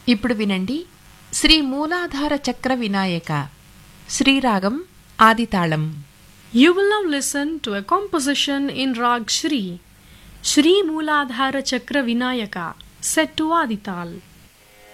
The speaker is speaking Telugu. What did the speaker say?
ఇప్పుడు వినండి శ్రీ మూలాధార చక్ర Vinayaka శ్రీరాగం ఆదితాళం. You will now listen to a composition in Rag Shri, Shri Mooladhara Chakra Vinayaka, set to Adital.